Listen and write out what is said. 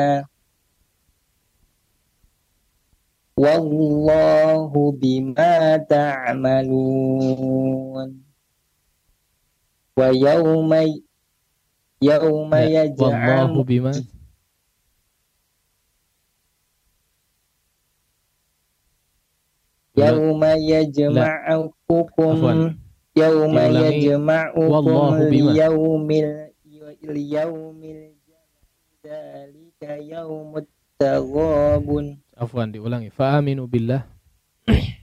wallahu bima ta'malun. Wa yauma wallahu yaj'amu bima ulang yauma la yajma'ukum afwan yauma diulangi yajma'ukum wallahu bima liyaumil dzalika yaumut taghabun. afwan diulangi fa aminu billah